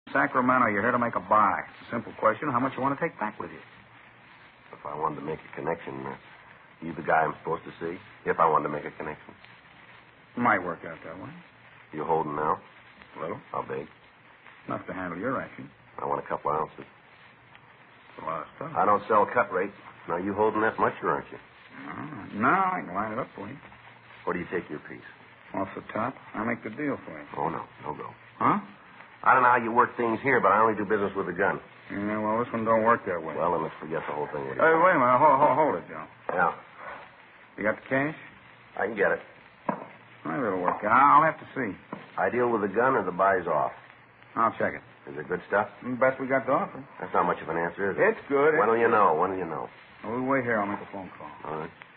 Sacramento, you're here to make a buy. It's a simple question. How much you want to take back with you? If I wanted to make a connection, you the guy I'm supposed to see? If I wanted to make a connection. Might work out that way. You holding now? A little. How big? Enough to handle your action. I want a couple ounces. It's a lot of stuff. I don't sell cut rate. Now, you holding that much, or aren't you? No, I can line it up for you. What do you take your piece? Off the top, I'll make the deal for you. Oh, no. No go. Huh? I don't know how you work things here, but I only do business with a gun. Yeah, well, this one don't work that way. Well, then let's forget the whole thing. Hey, wait a minute. Hold it, Joe. Yeah. You got the cash? I can get it. Maybe it'll work out. I'll have to see. I deal with the gun or the buy's off. I'll check it. Is it good stuff? Best we got to offer. That's not much of an answer, is it? It's good. When will you know? When will you know? We'll wait here. I'll make a phone call. All right.